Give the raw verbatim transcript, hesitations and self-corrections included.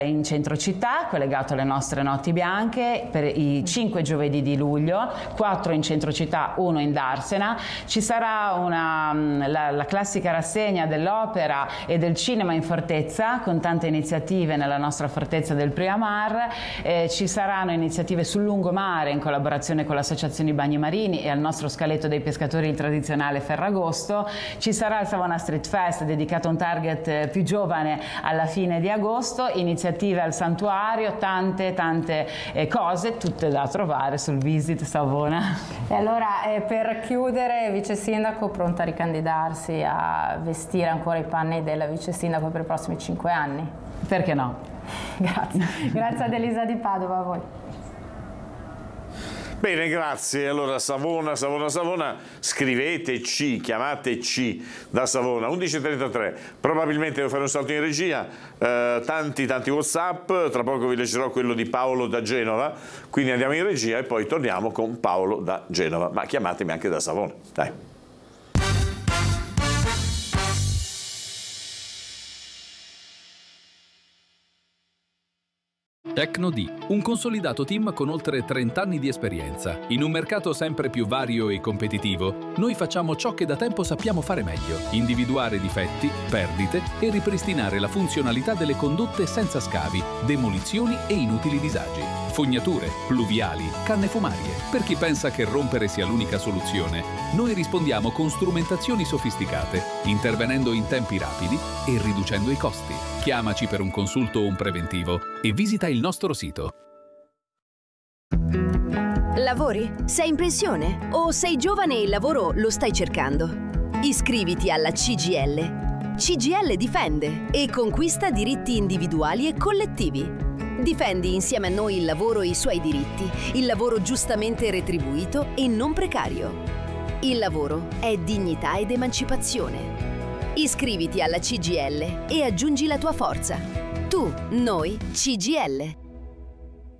in centro città, collegato alle nostre notti bianche, per i cinque giovedì di luglio, quattro in centro città, uno in Darsena. Ci sarà una, la, la classica rassegna dell'opera e del cinema in fortezza, con tante iniziative nella nostra fortezza del Priamar. Eh, ci saranno iniziative sul lungomare in collaborazione con l'Associazione Bagni Marini e al nostro scaletto dei pescatori, il tradizionale Ferragosto. Ci sarà il Savona Street Fest, dedicato a un target più giovane, alla fine di agosto. Iniziative al santuario, tante tante eh, cose, tutte da trovare sul Visit Savona. E allora eh, per chiudere, vice sindaco, pronta a ricandidarsi, a vestire ancora i panni della vice sindaco per i prossimi cinque anni? Perché no? Grazie. Grazie ad Elisa Di Padova, a voi. Bene, grazie. Allora Savona, Savona, Savona, scriveteci, chiamateci da Savona, undici e trentatré, probabilmente devo fare un salto in regia, eh, tanti tanti WhatsApp, tra poco vi leggerò quello di Paolo da Genova, quindi andiamo in regia e poi torniamo con Paolo da Genova, ma chiamatemi anche da Savona, dai. Tecnod, un consolidato team con oltre trenta anni di esperienza. In un mercato sempre più vario e competitivo, noi facciamo ciò che da tempo sappiamo fare meglio: individuare difetti, perdite e ripristinare la funzionalità delle condotte senza scavi, demolizioni e inutili disagi. Fognature, pluviali, canne fumarie. Per chi pensa che rompere sia l'unica soluzione, noi rispondiamo con strumentazioni sofisticate, intervenendo in tempi rapidi e riducendo i costi. Chiamaci per un consulto o un preventivo e visita il nostro sito. Lavori? Sei in pensione? O sei giovane e il lavoro lo stai cercando? Iscriviti alla C G I L. C G I L difende e conquista diritti individuali e collettivi. Difendi insieme a noi il lavoro e i suoi diritti, il lavoro giustamente retribuito e non precario. Il lavoro è dignità ed emancipazione. Iscriviti alla C G I L e aggiungi la tua forza. Tu, noi, C G I L.